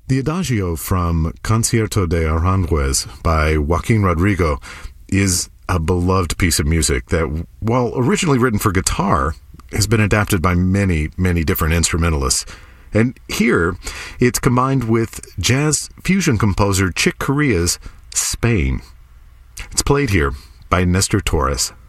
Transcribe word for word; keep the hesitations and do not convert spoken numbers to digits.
The Adagio from Concierto de Aranjuez by Joaquin Rodrigo is a beloved piece of music that, while originally written for guitar, has been adapted by many, many different instrumentalists. And here, it's combined with jazz fusion composer Chick Corea's Spain. It's played here by Nestor Torres.